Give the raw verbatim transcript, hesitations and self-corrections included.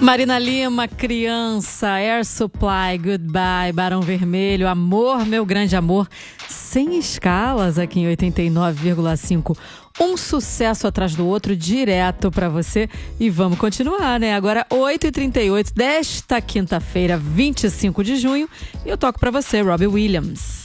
Marina Lima, Criança, Air Supply, Goodbye, Barão Vermelho, Amor, Meu Grande Amor, sem escalas aqui em oitenta e nove vírgula cinco. Um sucesso atrás do outro, direto pra você. E vamos continuar, né? Agora oito e trinta e oito desta quinta-feira, vinte e cinco de junho. E eu toco pra você, Robbie Williams.